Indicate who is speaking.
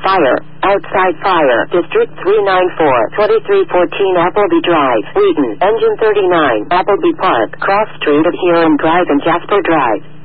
Speaker 1: Fire. Outside Fire. District 394. 2314 Appleby Drive. Wheaton. Engine 39. Appleby Park. Cross Street at Huron Drive and Jasper Drive.